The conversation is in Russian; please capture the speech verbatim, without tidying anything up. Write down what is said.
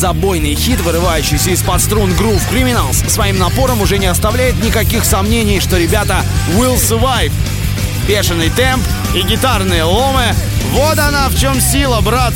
забойный хит, вырывающийся из-под струн Groove Criminals, своим напором уже не оставляет никаких сомнений, что ребята will survive. Бешеный темп и гитарные ломы — вот она в чем сила, брат.